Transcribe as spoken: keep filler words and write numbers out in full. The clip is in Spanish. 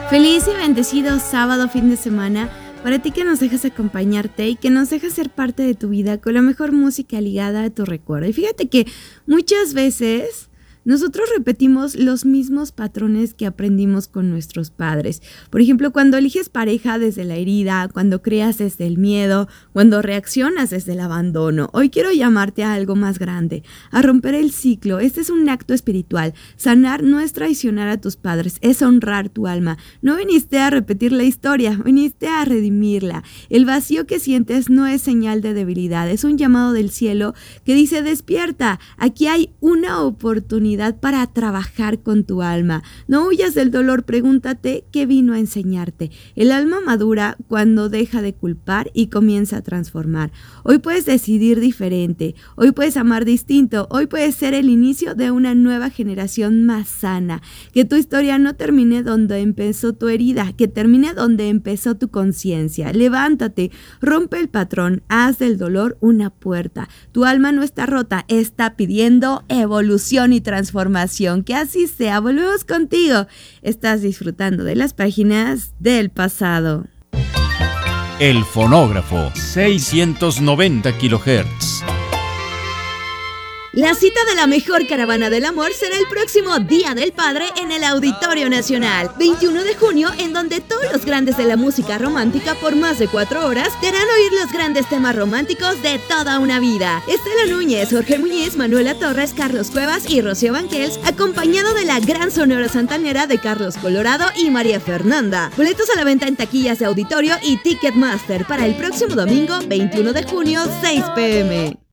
Feliz y bendecido sábado, fin de semana, para ti que nos dejas acompañarte y que nos dejas ser parte de tu vida con la mejor música ligada a tu recuerdo. Y fíjate que muchas veces nosotros repetimos los mismos patrones que aprendimos con nuestros padres. Por ejemplo, cuando eliges pareja desde la herida, cuando creas desde el miedo, cuando reaccionas desde el abandono. Hoy quiero llamarte a algo más grande, a romper el ciclo. Este es un acto espiritual. Sanar no es traicionar a tus padres, es honrar tu alma. No viniste a repetir la historia, viniste a redimirla. El vacío que sientes no es señal de debilidad, es un llamado del cielo que dice: despierta, aquí hay una oportunidad para trabajar con tu alma. No huyas del dolor, pregúntate qué vino a enseñarte. El alma madura cuando deja de culpar y comienza a transformar. Hoy puedes decidir diferente, hoy puedes amar distinto, hoy puedes ser el inicio de una nueva generación más sana. Que tu historia no termine donde empezó tu herida, que termine donde empezó tu conciencia. Levántate, rompe el patrón, haz del dolor una puerta. Tu alma no está rota, está pidiendo evolución y transformación. Transformación, que así sea. Volvemos contigo. Estás disfrutando de las páginas del pasado. El fonógrafo, seiscientos noventa kilohertz. La cita de la mejor caravana del amor será el próximo Día del Padre en el Auditorio Nacional, veintiuno de junio, en donde todos los grandes de la música romántica por más de cuatro horas te harán oír los grandes temas románticos de toda una vida. Estela Núñez, Jorge Muñiz, Manuela Torres, Carlos Cuevas y Rocío Banquels, acompañado de la gran sonora santanera de Carlos Colorado y María Fernanda. Boletos a la venta en taquillas de auditorio y Ticketmaster para el próximo domingo, veintiuno de junio, seis p m